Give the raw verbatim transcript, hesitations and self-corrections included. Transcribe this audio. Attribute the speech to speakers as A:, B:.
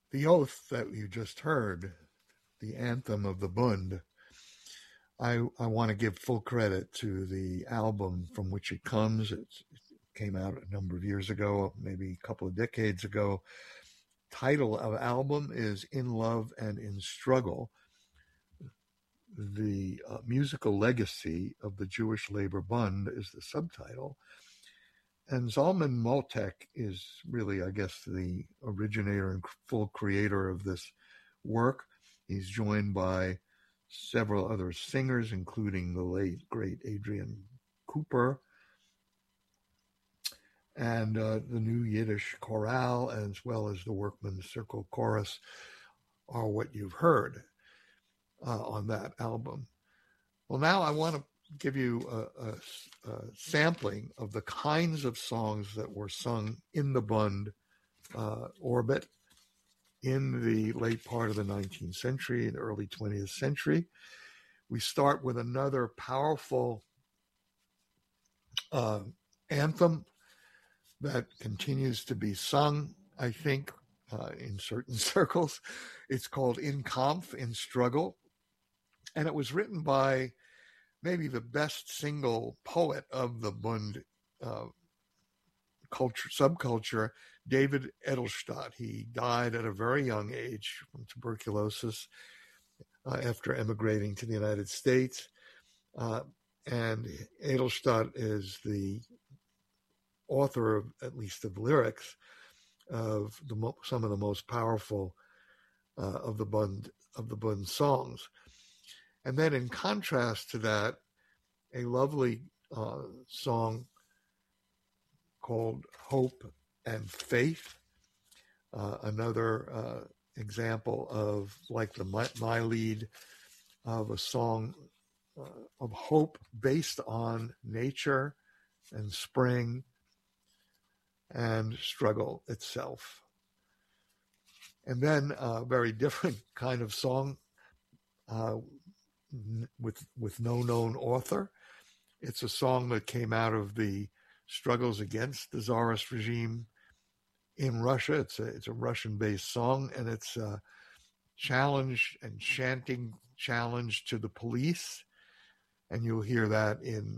A: The Oath that you just heard, the anthem of the Bund, I, I want to give full credit to the album from which it comes. It's, it came out a number of years ago, maybe a couple of decades ago. Title of album is In Love and in Struggle, the uh, musical legacy of the Jewish Labor Bund is the subtitle. And Zalman Mottek is really, I guess, the originator and full creator of this work. He's joined by several other singers, including the late, great Adrian Cooper, and uh, the New Yiddish Chorale, as well as the Workmen's Circle Chorus, are what you've heard uh, on that album. Well, now I want to give you a, a, a sampling of the kinds of songs that were sung in the Bund uh, orbit in the late part of the nineteenth century and early twentieth century. We start with another powerful uh, anthem that continues to be sung, I think, uh, in certain circles. It's called In Kampf, In Struggle, and it was written by maybe the best single poet of the Bund uh, culture, subculture, David Edelstadt. He died at a very young age from tuberculosis uh, after emigrating to the United States. Uh, and Edelstadt is the author of, at least of lyrics, of the mo- some of the most powerful uh, of the Bund of the Bund songs. And then in contrast to that, a lovely uh, song called Hope and Faith, uh, another uh, example of, like the My, My Lead, of a song uh, of hope based on nature and spring and struggle itself. And then a very different kind of song uh, with with no known author. It's a song that came out of the struggles against the Tsarist regime in Russia. It's a it's a Russian-based song, and it's a challenge and chanting challenge to the police. And you'll hear that in